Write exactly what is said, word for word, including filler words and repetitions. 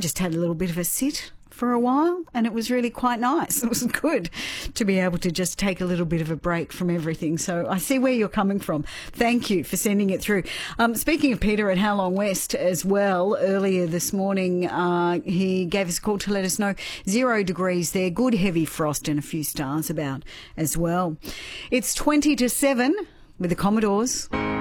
just had a little bit of a sit for a while, and it was really quite nice. It was good to be able to just take a little bit of a break from everything. So I see where you're coming from. Thank you for sending it through. Um, speaking of Peter at How Long West as well, earlier this morning uh, he gave us a call to let us know zero degrees there, good heavy frost and a few stars about as well. It's twenty to seven with the Commodores.